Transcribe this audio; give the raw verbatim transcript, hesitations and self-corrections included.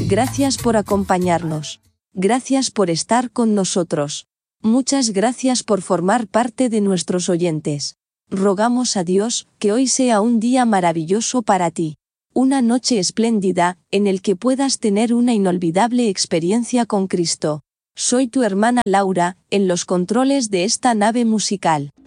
Gracias por acompañarnos. Gracias por estar con nosotros. Muchas gracias por formar parte de nuestros oyentes. Rogamos a Dios que hoy sea un día maravilloso para ti. Una noche espléndida, en el que puedas tener una inolvidable experiencia con Cristo. Soy tu hermana Laura, en los controles de esta nave musical.